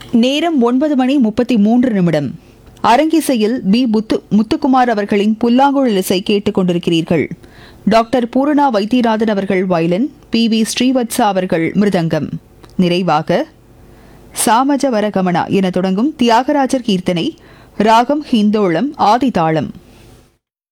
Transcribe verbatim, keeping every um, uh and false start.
நேரம் ஒன்பது மணி முப்பத்தி மூன்று நிமிடம். அரங்கிசையில் பி முத்து முத்துக்குமார் அவர்களின் புல்லாங்குழல் இசை கேட்டுக் கொண்டிருக்கிறீர்கள். டாக்டர் பூரணா வைத்தியநாதன் அவர்கள் வயலின், பி வி ஸ்ரீவத்சா அவர்கள் மிருதங்கம். நிறைவாக சாமஜ வரகமனா என தொடங்கும் தியாகராஜர் கீர்த்தனை, ராகம் ஹிந்தோளம், ஆதிதாளம்.